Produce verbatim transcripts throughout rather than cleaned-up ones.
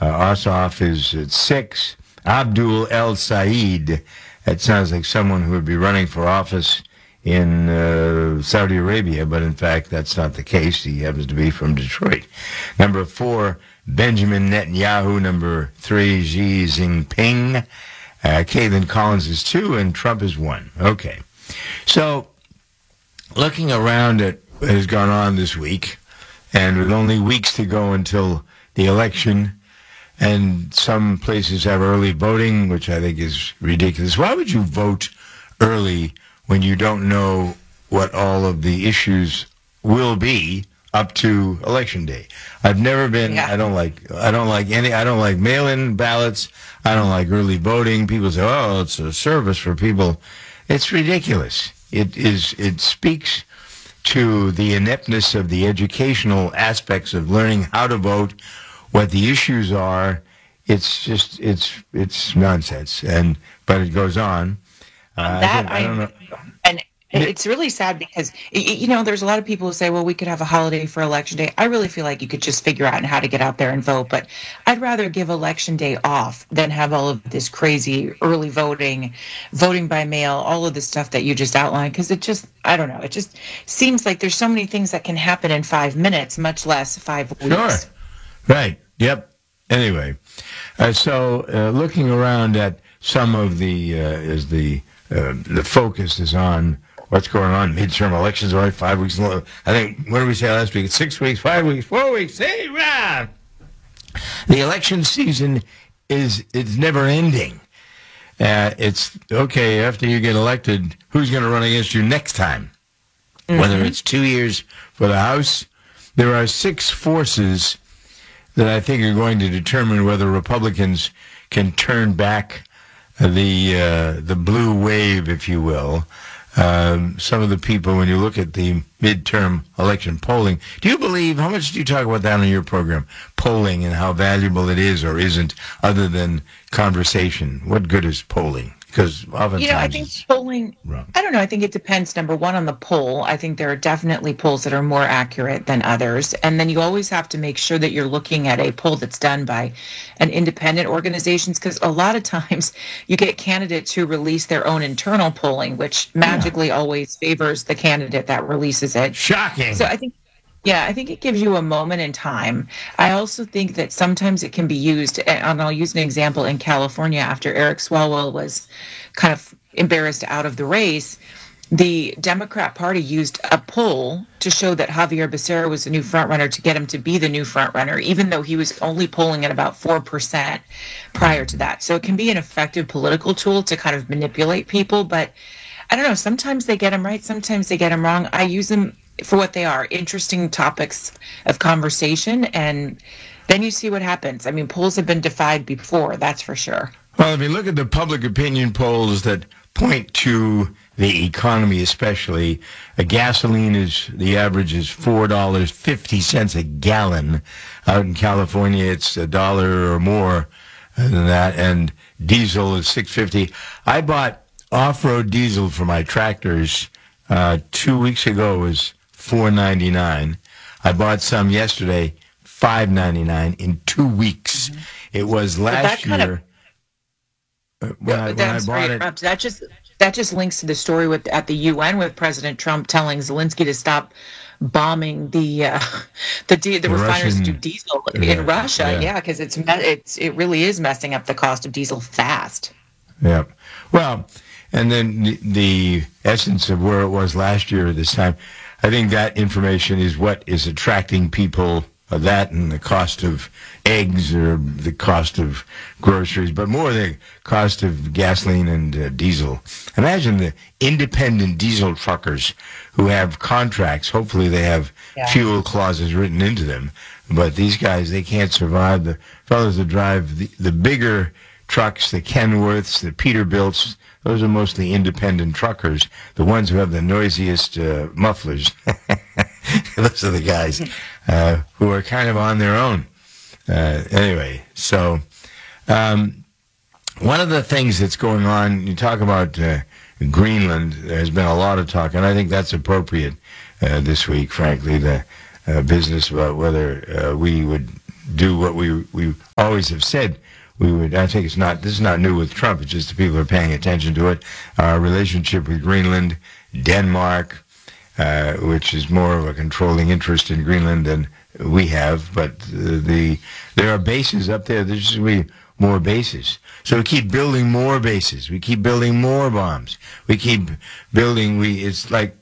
Uh, Ossoff is at six. Abdul El Said, that sounds like someone who would be running for office in uh, Saudi Arabia, but in fact that's not the case. He happens to be from Detroit. Number four, Benjamin Netanyahu. Number three, Xi Jinping. Uh, Caitlin Collins is two, and Trump is one. Okay. So, looking around at what has gone on this week, and with only weeks to go until the election, and some places have early voting, which I think is ridiculous. Why would you vote early when you don't know what all of the issues will be up to election day? I've never been. Yeah. I don't like. I don't like any. I don't like mail-in ballots. I don't like early voting. People say, "Oh, it's a service for people." It's ridiculous. It is. It speaks to the ineptness of the educational aspects of learning how to vote, what the issues are. It's just. It's. It's nonsense. And but it goes on. Uh, that I, think, I don't know. And it's really sad because, you know, there's a lot of people who say, well, we could have a holiday for Election Day. I really feel like you could just figure out how to get out there and vote. But I'd rather give Election Day off than have all of this crazy early voting, voting by mail, all of the stuff that you just outlined. Because it just, I don't know, it just seems like there's so many things that can happen in five minutes, much less five weeks. Sure. Right. Yep. Anyway, uh, so uh, looking around at some of the, uh, is the, uh, the focus is on what's going on. Midterm elections are only five weeks long. I think, what did we say last week? It's six weeks, five weeks, four weeks. Hey, Rob! The election season is it's never ending. Uh, it's, okay, after you get elected, who's going to run against you next time? Mm-hmm. Whether it's two years for the House, there are six forces that I think are going to determine whether Republicans can turn back the uh, the blue wave, if you will. Um, some of the people, when you look at the midterm election polling, do you believe, how much do you talk about that on your program, polling and how valuable it is or isn't, other than conversation? What good is polling? Because oftentimes you know, I think polling, wrong. I don't know, I think it depends, number one, on the poll. I think there are definitely polls that are more accurate than others. And then you always have to make sure that you're looking at a poll that's done by an independent organizations, because a lot of times you get candidates who release their own internal polling, which magically yeah. always favors the candidate that releases it. Shocking. So I think Yeah, I think it gives you a moment in time. I also think that sometimes it can be used, and I'll use an example in California after Eric Swalwell was kind of embarrassed out of the race. The Democrat Party used a poll to show that Javier Becerra was the new frontrunner to get him to be the new frontrunner, even though he was only polling at about four percent prior to that. So it can be an effective political tool to kind of manipulate people, but I don't know, sometimes they get them right, sometimes they get them wrong. I use them for what they are, interesting topics of conversation, and then you see what happens. I mean, polls have been defied before, that's for sure. Well, if you look at the public opinion polls that point to the economy especially, a gasoline is, the average is four dollars and fifty cents a gallon. Out in California, it's a dollar or more than that, and diesel is six dollars and fifty cents. I bought off-road diesel for my tractors uh, two weeks ago. It was four ninety-nine. I bought some yesterday, five ninety-nine in two weeks. Mm-hmm. It was last year. Of, when, I, when I bought it, that just that just links to the story with at the U N with President Trump telling Zelensky to stop bombing the uh, the the, the refiners Russian, to do diesel in yeah, Russia. Yeah, because yeah, it's it's it really is messing up the cost of diesel fast. Yeah. Well, and then the, the essence of where it was last year at this time, I think that information is what is attracting people, uh, that and the cost of eggs or the cost of groceries, but more the cost of gasoline and uh, diesel. Imagine the independent diesel truckers who have contracts. Hopefully they have yeah. fuel clauses written into them, but these guys, they can't survive. The fellows that drive the, the bigger trucks, the Kenworths, the Peterbilts, those are mostly independent truckers, the ones who have the noisiest uh, mufflers. Those are the guys uh, who are kind of on their own. Uh, anyway, so um, one of the things that's going on, you talk about uh, Greenland, there's been a lot of talk, and I think that's appropriate uh, this week, frankly, the uh, business about whether uh, we would do what we we always have said we would. I think it's not, this is not new with Trump. It's just the people are paying attention to it. Our relationship with Greenland, Denmark, uh, which is more of a controlling interest in Greenland than we have. But uh, the there are bases up there. There's just going to be more bases. So we keep building more bases. We keep building more bombs. We keep building. We. It's like,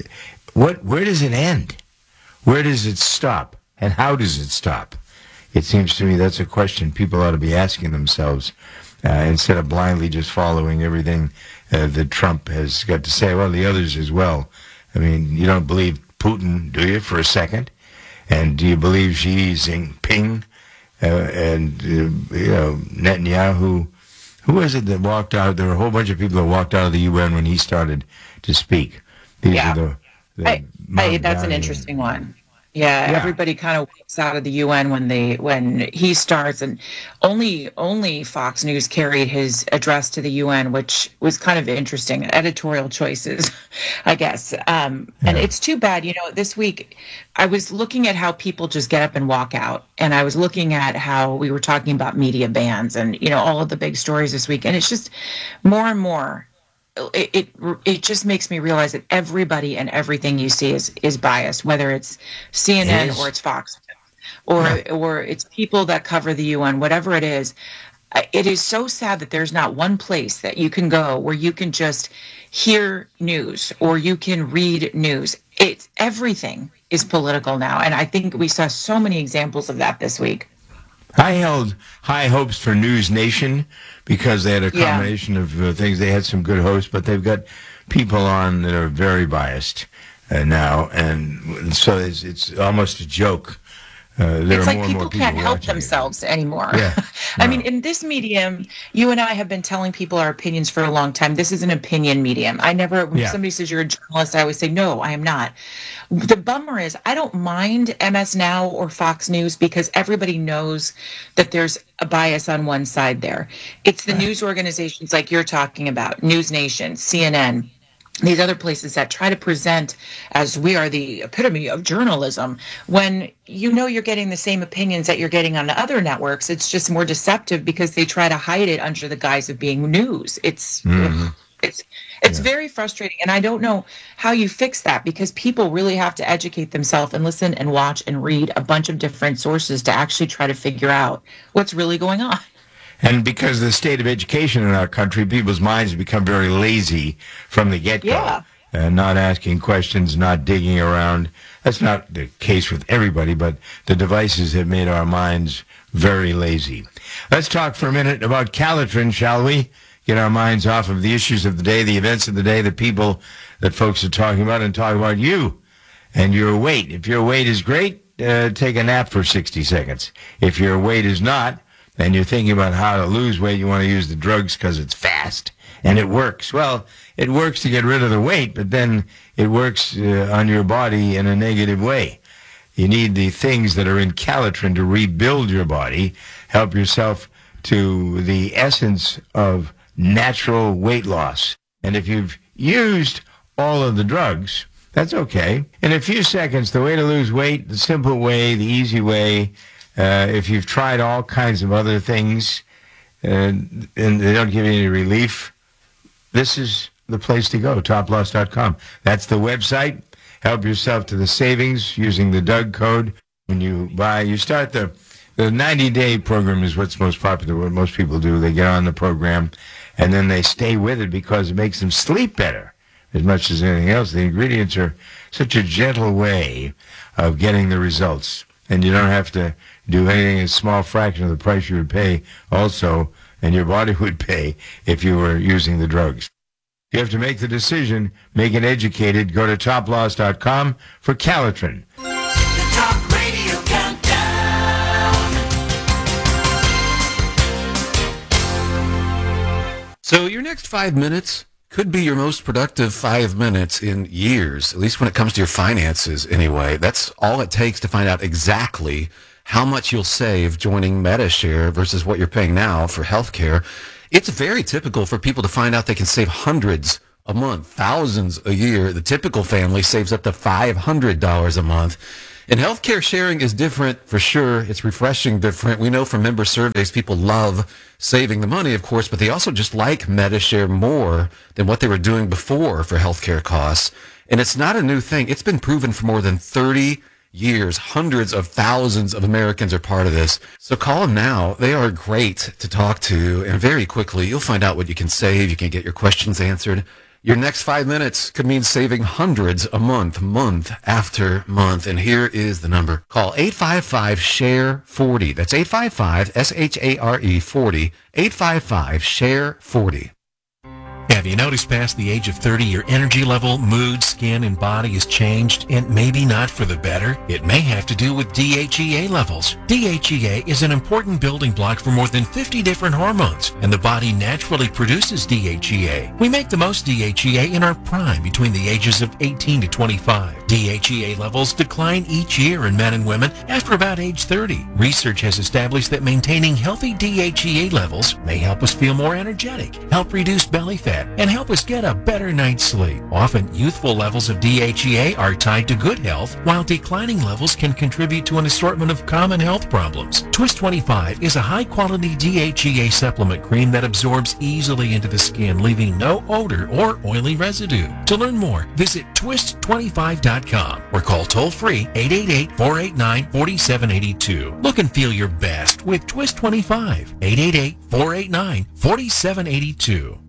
what? Where does it end? Where does it stop? And how does it stop? It seems to me that's a question people ought to be asking themselves uh, instead of blindly just following everything uh, that Trump has got to say. Well, the others as well. I mean, you don't believe Putin, do you, for a second? And do you believe Xi Jinping uh, and, uh, you know, Netanyahu? Who was it that walked out? There were a whole bunch of people that walked out of the U N when he started to speak. These yeah. are the, the I, I, that's an interesting one. Yeah, yeah, everybody kind of walks out of the U N when they when he starts, and only only Fox News carried his address to the U N, which was kind of interesting. Editorial choices, I guess. Um, and yeah. It's too bad. You know, this week I was looking at how people just get up and walk out, and I was looking at how we were talking about media bans and, you know, all of the big stories this week, and it's just more and more. It, it it just makes me realize that everybody and everything you see is is biased, whether it's C N N it or it's Fox or yeah. or it's people that cover the U N, whatever it is. It is so sad that there's not one place that you can go where you can just hear news or you can read news. It's everything is political now, and I think we saw so many examples of that this week. I held high hopes for News Nation because they had a combination yeah. of uh, things. They had some good hosts, but they've got people on that are very biased uh, now, and so it's, it's almost a joke. Uh, there it's are like more people and more can't people help watching themselves it. anymore. Yeah, I no. mean, in this medium, you and I have been telling people our opinions for a long time. This is an opinion medium. I never, when yeah. somebody says you're a journalist, I always say, no, I am not. The bummer is I don't mind M S Now or Fox News because everybody knows that there's a bias on one side there. It's the right. news organizations like you're talking about, News Nation, C N N, these other places that try to present as we are the epitome of journalism when you know you're getting the same opinions that you're getting on the other networks. It's just more deceptive because they try to hide it under the guise of being news. It's mm-hmm. it's it's yeah. very frustrating, and I don't know how you fix that because people really have to educate themselves and listen and watch and read a bunch of different sources to actually try to figure out what's really going on. And because of the state of education in our country, people's minds have become very lazy from the get-go. Yeah. Uh, not asking questions, not digging around. That's not the case with everybody, but the devices have made our minds very lazy. Let's talk for a minute about Calitrin, shall we? Get our minds off of the issues of the day, the events of the day, the people that folks are talking about, and talk about you and your weight. If your weight is great, uh, take a nap for sixty seconds. If your weight is not, and you're thinking about how to lose weight, you want to use the drugs because it's fast and it works. Well, it works to get rid of the weight, but then it works uh, on your body in a negative way. You need the things that are in Calitrin to rebuild your body, help yourself to the essence of natural weight loss. And if you've used all of the drugs, that's okay. In a few seconds, the way to lose weight, the simple way, the easy way, Uh, if you've tried all kinds of other things uh, and they don't give you any relief, this is the place to go, top loss dot com. That's the website. Help yourself to the savings using the Doug code. When you buy, you start the the ninety-day program is what's most popular, what most people do. They get on the program, and then they stay with it because it makes them sleep better as much as anything else. The ingredients are such a gentle way of getting the results, and you don't have to do anything a small fraction of the price you would pay also, and your body would pay if you were using the drugs. You have to make the decision, make it educated. Go to top loss dot com for Calitrin. The Talk Radio Countdown. So your next five minutes could be your most productive five minutes in years, at least when it comes to your finances anyway. That's all it takes to find out exactly how much you'll save joining MediShare versus what you're paying now for healthcare. It's very typical for people to find out they can save hundreds a month, thousands a year. The typical family saves up to five hundred dollars a month. And healthcare sharing is different for sure. It's refreshing different. We know from member surveys people love saving the money, of course, but they also just like MediShare more than what they were doing before for healthcare costs. And it's not a new thing. It's been proven for more than thirty years. Hundreds of thousands of Americans are part of this. So call them now. They are great to talk to. And very quickly, you'll find out what you can save. You can get your questions answered. Your next five minutes could mean saving hundreds a month, month after month. And here is the number. Call eight five five, share forty. That's eight five five, S H A R E forty, eight five five, share forty. Have you noticed past the age of thirty, your energy level, mood, skin, and body has changed, and maybe not for the better? It may have to do with D H E A levels. D H E A is an important building block for more than fifty different hormones, and the body naturally produces D H E A. We make the most D H E A in our prime between the ages of eighteen to twenty-five. D H E A levels decline each year in men and women after about age thirty. Research has established that maintaining healthy D H E A levels may help us feel more energetic, help reduce belly fat, and help us get a better night's sleep. Often, youthful levels of D H E A are tied to good health, while declining levels can contribute to an assortment of common health problems. Twist twenty-five is a high-quality D H E A supplement cream that absorbs easily into the skin, leaving no odor or oily residue. To learn more, visit twist twenty-five dot com or call toll-free eight eight eight, four eight nine, four seven eight two. Look and feel your best with Twist twenty-five, eight eight eight, four eight nine, four seven eight two.